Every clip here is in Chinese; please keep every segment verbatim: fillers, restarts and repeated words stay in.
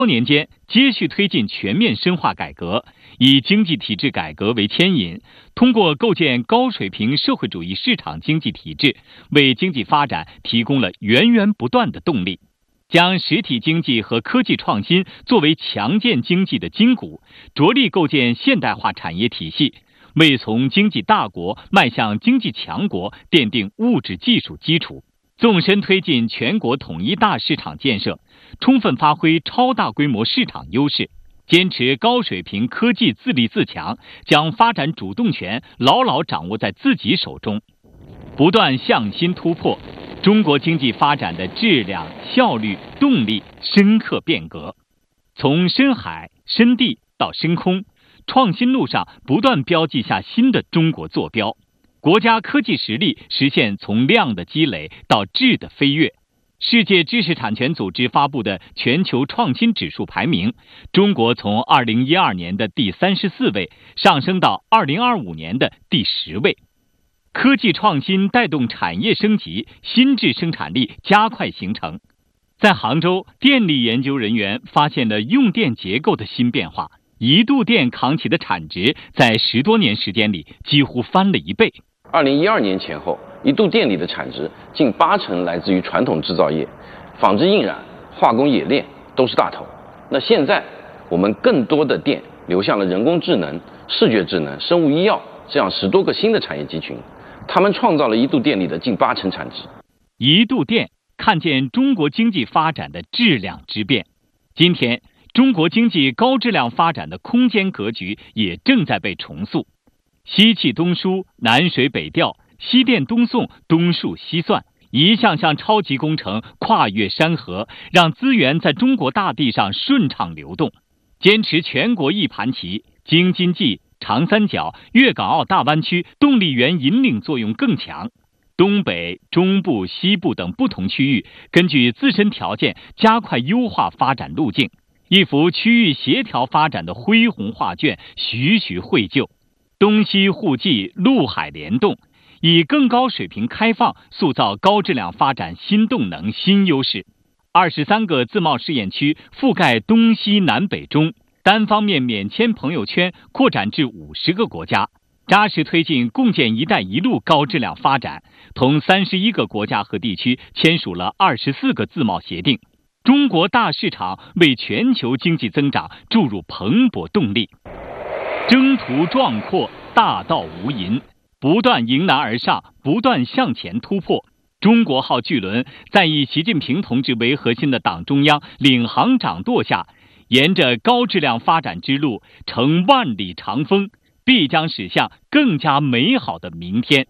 多年间接续推进全面深化改革，以经济体制改革为牵引，通过构建高水平社会主义市场经济体制，为经济发展提供了源源不断的动力。将实体经济和科技创新作为强健经济的筋骨，着力构建现代化产业体系，为从经济大国迈向经济强国奠定物质技术基础。纵深推进全国统一大市场建设，充分发挥超大规模市场优势，坚持高水平科技自立自强，将发展主动权牢牢掌握在自己手中，不断向新突破。中国经济发展的质量、效率、动力深刻变革，从深海、深地到深空，创新路上不断标记下新的中国坐标。国家科技实力实现从量的积累到质的飞跃。世界知识产权组织发布的全球创新指数排名，中国从二零一二年的第三十四位上升到二零二五年的第十位。科技创新带动产业升级，新质生产力加快形成。在杭州，电力研究人员发现了用电结构的新变化，一度电扛起的产值在十多年时间里几乎翻了一倍。 二零一二年前后，一度电里的产值近八成来自于传统制造业，纺织印染、化工冶炼都是大头。那现在我们更多的电流向了人工智能、视觉智能、生物医药这样十多个新的产业集群。他们创造了一度电力的近八成产值。 一度电看见中国经济发展的质量之变。今天，中国经济高质量发展的空间格局也正在被重塑。西气东输，南水北调，西电东送，东数西算，一项项超级工程跨越山河，让资源在中国大地上顺畅流动。坚持全国一盘棋，京津冀、长三角、粤港澳大湾区动力源引领作用更强。东北、中部、西部等不同区域根据自身条件加快优化发展路径，一幅区域协调发展的恢宏画卷徐徐绘就。东西互济，陆海联动，以更高水平开放塑造高质量发展新动能、新优势。二十三个自贸试验区覆盖东西南北中，单方面免签朋友圈扩展至五十个国家，扎实推进共建“一带一路”高质量发展，同三十一个国家和地区签署了二十四个自贸协定。中国大市场为全球经济增长注入蓬勃动力。征途壮阔，大道无垠，不断迎难而上，不断向前突破。中国号巨轮在以习近平同志为核心的党中央领航掌舵下，沿着高质量发展之路乘万里长风，必将驶向更加美好的明天。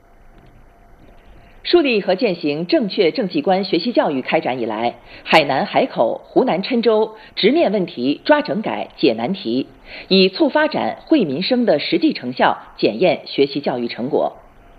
树立和践行正确政绩观学习教育开展以来，海南海口、湖南郴州直面问题、抓整改、解难题，以促发展、惠民生的实际成效检验学习教育成果。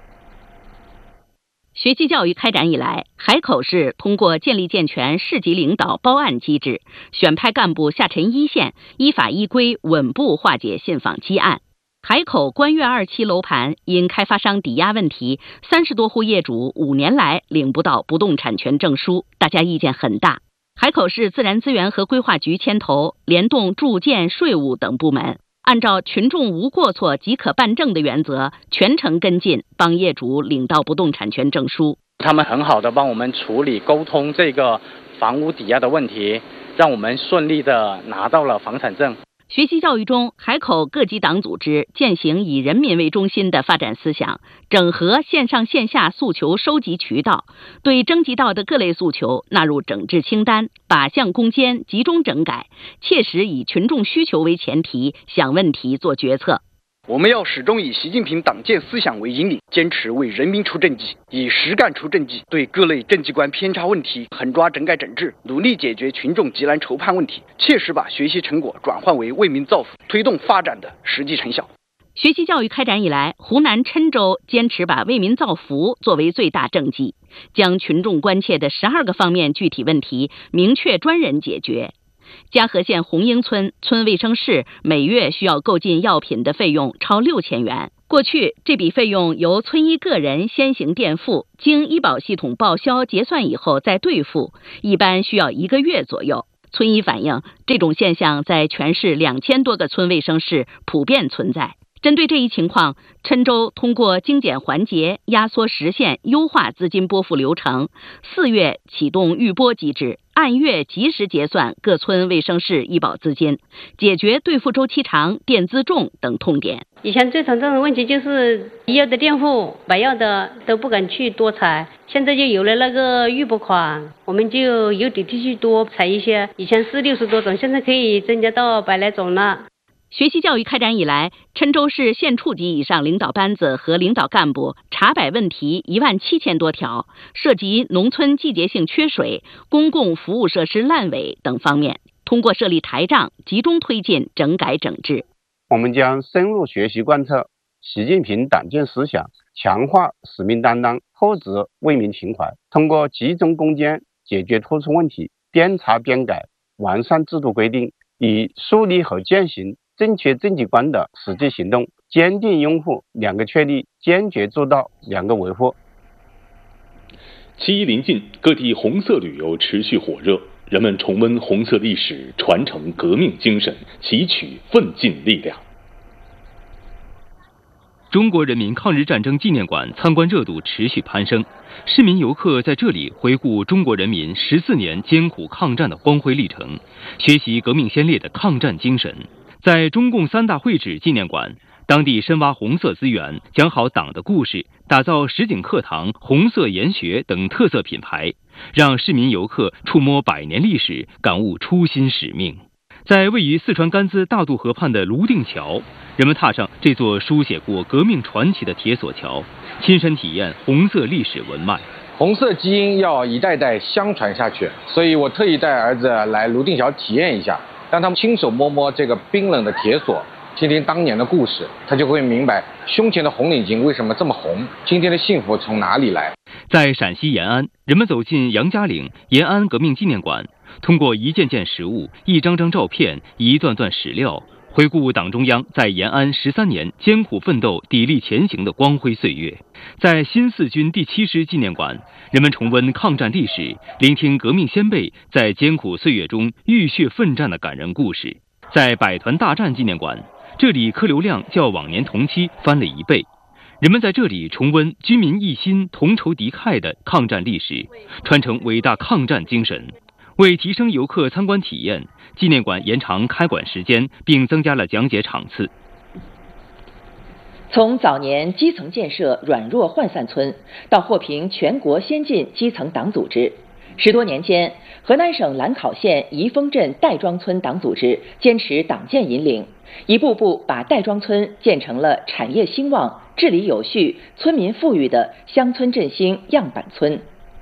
学习教育开展以来，海口市通过建立健全市级领导包案机制，选派干部下沉一线，依法依规稳步化解信访积案。海口观悦二期楼盘因开发商抵押问题，三十多户业主五年来领不到不动产权证书，大家意见很大。海口市自然资源和规划局牵头，联动住建、税务等部门，按照群众无过错即可办证的原则，全程跟进，帮业主领到不动产权证书。 他们很好的帮我们处理沟通这个房屋抵押的问题，让我们顺利的拿到了房产证。 学习教育中，海口各级党组织践行以人民为中心的发展思想，整合线上线下诉求收集渠道，对征集到的各类诉求纳入整治清单，靶向攻坚，集中整改，切实以群众需求为前提，想问题做决策。 我们要始终以习近平党建思想为引领，坚持为人民出政绩，以实干出政绩，对各类政绩观偏差问题狠抓整改整治，努力解决群众急难愁盼问题，切实把学习成果转换为为民造福、推动发展的实际成效。 学习教育开展以来，湖南郴州坚持把为民造福作为最大政绩，将群众关切的十二个方面具体问题明确专人解决。嘉禾县红英村村卫生室每月需要购进药品的费用超六千元。过去这笔费用由村医个人先行垫付，经医保系统报销结算以后再兑付，一般需要一个月左右。 村医反映，这种现象在全市两千多个村卫生室普遍存在。针对这一情况，郴州通过精简环节、压缩时限、优化资金拨付流程，四月启动预拨机制，按月及时结算各村卫生室医保资金，解决兑付周期长、垫资重等痛点。 以前最常见的问题就是医药的垫付，买药的都不敢去多采，现在就有了那个预拨款，我们就有底气去多采一些。以前是六十多种，现在可以增加到百来种了。 学习教育开展以来，郴州市县处级以上领导班子和领导干部查摆问题一万七千多条，涉及农村季节性缺水、公共服务设施烂尾等方面。通过设立台账，集中推进整改整治。 我们将深入学习贯彻习近平党建思想，强化使命担当，厚植为民情怀，通过集中攻坚解决突出问题，边查边改，完善制度规定，以树立和践行正确政绩观的实际行动，坚定拥护两个确立，坚决做到两个维护。 七一临近，各地红色旅游持续火热，人们重温红色历史，传承革命精神，汲取奋进力量。 中国人民抗日战争纪念馆参观热度持续攀升，市民游客在这里回顾中国人民十四年艰苦抗战的光辉历程，学习革命先烈的抗战精神。在中共三大会址纪念馆，当地深挖红色资源，讲好党的故事，打造实景课堂、红色研学等特色品牌，让市民游客触摸百年历史，感悟初心使命。在位于四川甘孜大渡河畔的泸定桥，人们踏上这座书写过革命传奇的铁索桥，亲身体验红色历史文脉。 红色基因要一代代相传下去，所以我特意带儿子来泸定桥体验一下，让他们亲手摸摸这个冰冷的铁索，听听当年的故事，他就会明白胸前的红领巾为什么这么红，今天的幸福从哪里来。 在陕西延安，人们走进杨家岭延安革命纪念馆，通过一件件实物、一张张照片、一段段史料，回顾党中央在延安十三年艰苦奋斗、砥砺前行的光辉岁月。在新四军第七师纪念馆，人们重温抗战历史，聆听革命先辈在艰苦岁月中浴血奋战的感人故事。在百团大战纪念馆，这里客流量较往年同期翻了一倍，人们在这里重温军民一心、同仇敌忾的抗战历史，传承伟大抗战精神。为提升游客参观体验，纪念馆延长开馆时间，并增加了讲解场次。 从早年基层建设软弱涣散村，到获评全国先进基层党组织，十多年间，河南省兰考县宜丰镇戴庄村党组织坚持党建引领，一步步把戴庄村建成了产业兴旺、治理有序、村民富裕的乡村振兴样板村。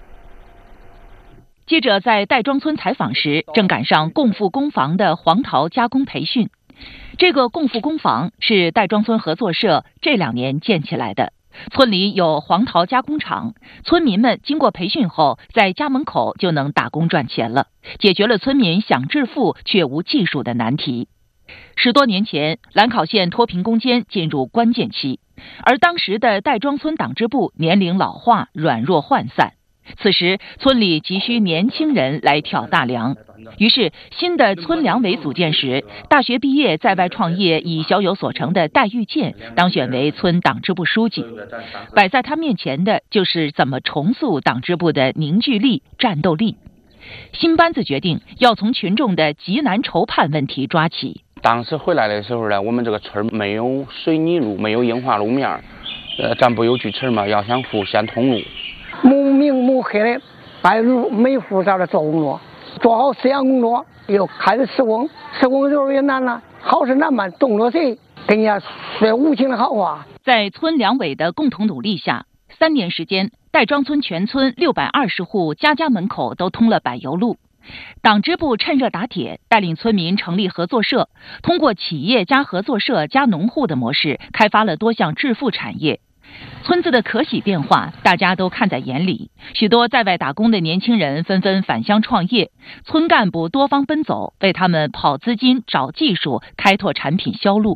记者在戴庄村采访时，正赶上共富工房的黄桃加工培训。这个共富工房是戴庄村合作社这两年建起来的，村里有黄桃加工厂，村民们经过培训后，在家门口就能打工赚钱了，解决了村民想致富却无技术的难题。十多年前，兰考县脱贫攻坚进入关键期，而当时的戴庄村党支部年龄老化、软弱涣散。此时，村里急需年轻人来挑大梁。于是，新的村两委组建时，大学毕业在外创业已小有所成的戴玉建当选为村党支部书记。摆在他面前的就是怎么重塑党支部的凝聚力、战斗力。新班子决定要从群众的急难愁盼问题抓起。 当时回来的时候呢，我们这个村没有水泥路，没有硬化路面，呃，咱不有句词嘛，要想富先通路。 母明母黑的把路每户上的做工作，做好思想工作，又开始施工，施工的时候也难了，好事难办，动着谁跟人家说无情的好话。 在村两委的共同努力下，三年时间，戴庄村全村六百二十户家家门口都通了柏油路。党支部趁热打铁，带领村民成立合作社，通过企业加合作社加农户的模式，开发了多项致富产业。村子的可喜变化，大家都看在眼里。许多在外打工的年轻人纷纷返乡创业，村干部多方奔走，为他们跑资金、找技术、开拓产品销路。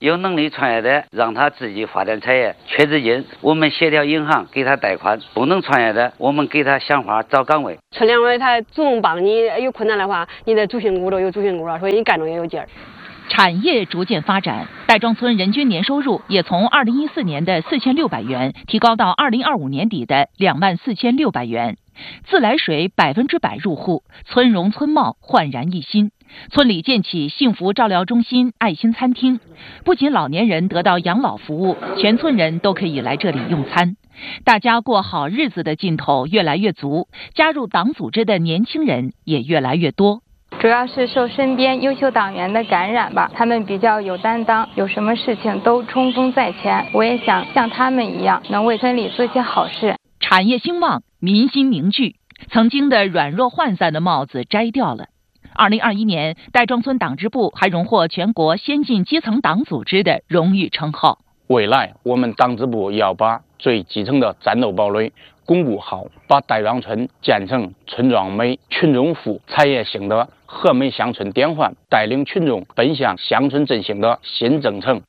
有能力创业的让他自己发展产业，缺资金我们协调银行给他贷款，不能创业的我们给他想法找岗位。 村两位他主动帮你，有困难的话，你的主心骨都有主心骨了，所以你干着也有劲儿。 产业逐渐发展，戴庄村人均年收入也从二零一四年的四千六百元提高到二零二五年底的两万四千六百元。自来水百分之百入户，村容村貌焕然一新。村里建起幸福照料中心、爱心餐厅，不仅老年人得到养老服务，全村人都可以来这里用餐。大家过好日子的劲头越来越足，加入党组织的年轻人也越来越多。 主要是受身边优秀党员的感染吧，他们比较有担当，有什么事情都冲锋在前。我也想像他们一样，能为村里做些好事。 产业兴旺，民心凝聚，曾经的软弱涣散的帽子摘掉了。二零二一年，戴庄村党支部还荣获全国先进基层党组织的荣誉称号。 未来，我们党支部要把最基层的战斗堡垒巩固好，把戴庄村建成村庄美、群众富、产业兴的和美乡村典范，带领群众奔向乡村振兴的新征程。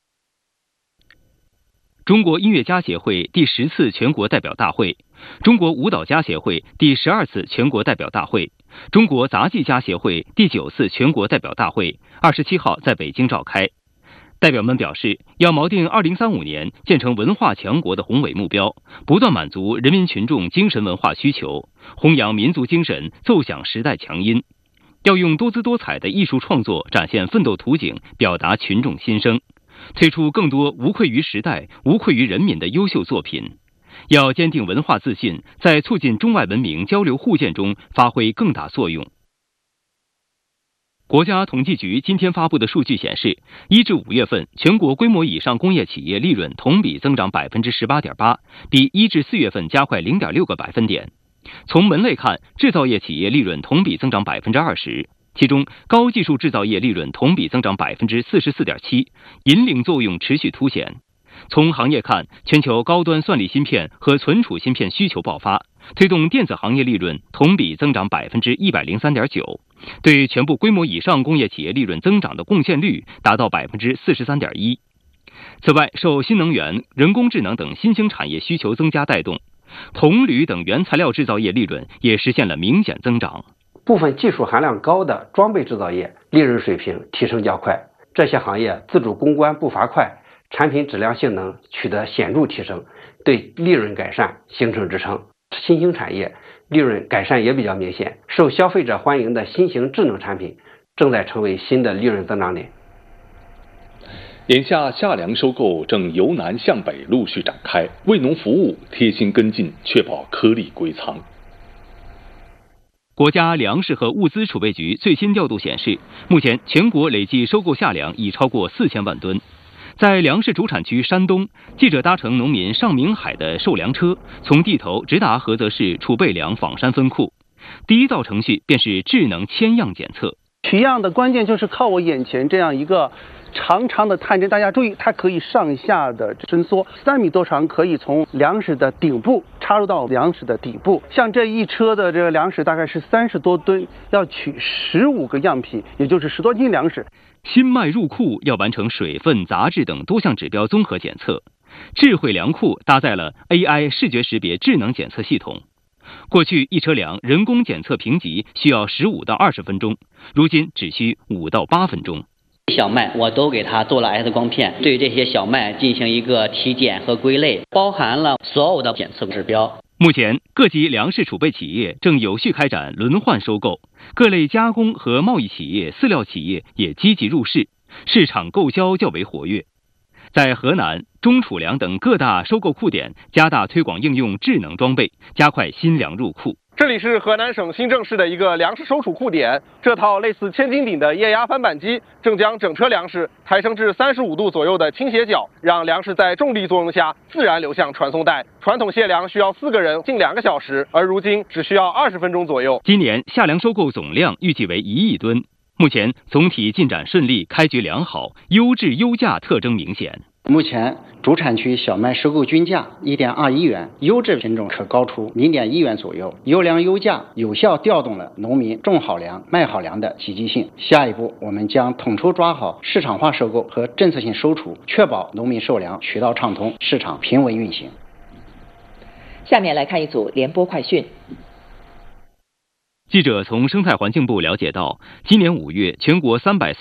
中国音乐家协会第十次全国代表大会，中国舞蹈家协会第十二次全国代表大会，中国杂技家协会第九次全国代表大会二十七号在北京召开。代表们表示，要锚定二零三五年建成文化强国的宏伟目标，不断满足人民群众精神文化需求，弘扬民族精神，奏响时代强音。要用多姿多彩的艺术创作展现奋斗图景，表达群众心声，推出更多无愧于时代、无愧于人民的优秀作品。要坚定文化自信，在促进中外文明交流互鉴中发挥更大作用。国家统计局今天发布的数据显示，一至五月份全国规模以上工业企业利润同比增长百分之十八点八，比一至四月份加快零点六个百分点。从门类看，制造业企业利润同比增长百分之二十，其中高技术制造业利润同比增长百分之四十四点七，引领作用持续凸显。从行业看，全球高端算力芯片和存储芯片需求爆发，推动电子行业利润同比增长百分之一百零三点九，对全部规模以上工业企业利润增长的贡献率达到百分之四十三点一。此外，受新能源、人工智能等新兴产业需求增加带动，铜铝等原材料制造业利润也实现了明显增长。 部分技术含量高的装备制造业利润水平提升较快，这些行业自主攻关步伐快，产品质量性能取得显著提升，对利润改善形成支撑。新兴产业利润改善也比较明显，受消费者欢迎的新型智能产品正在成为新的利润增长点。 眼下夏粮收购正由南向北陆续展开，为农服务贴心跟进，确保颗粒归仓。 国家粮食和物资储备局最新调度显示，目前全国累计收购夏粮已超过四千万吨。在粮食主产区山东，记者搭乘农民尚明海的售粮车，从地头直达菏泽市储备粮仿山分库。第一道程序便是智能签样检测。 取样的关键就是靠我眼前这样一个长长的探针，大家注意，它可以上下的伸缩，三米多长，可以从粮食的顶部插入到粮食的底部。像这一车的这个粮食大概是三十多吨，要取十五个样品，也就是十多斤粮食。 新麦入库要完成水分、杂质等多项指标综合检测。智慧粮库搭载了 A I 视觉识别智能检测系统。过去一车粮人工检测评级需要十五到二十分钟，如今只需五到八分钟。 小麦我都给它做了 X 光片，对这些小麦进行一个体检和归类，包含了所有的检测指标。 目前，各级粮食储备企业正有序开展轮换收购，各类加工和贸易企业、饲料企业也积极入市，市场购销较为活跃。在河南、中储粮等各大收购库点加大推广应用智能装备，加快新粮入库。 这里是河南省新郑市的一个粮食收储库点，这套类似千斤顶的液压翻板机正将整车粮食抬升至三十五度左右的倾斜角，让粮食在重力作用下自然流向传送带。传统卸粮需要四个人近两个小时，而如今只需要二十分钟左右。 今年夏粮收购总量预计为一亿吨，目前总体进展顺利，开局良好，优质优价特征明显。 目前主产区小麦收购均价一点二一元，优质品种可高出零点一元左右。优粮优价有效调动了农民种好粮、卖好粮的积极性。下一步，我们将统筹抓好市场化收购和政策性收储，确保农民售粮渠道畅通，市场平稳运行。 下面来看一组联播快讯。 记者从生态环境部了解到，今年五月，全国三百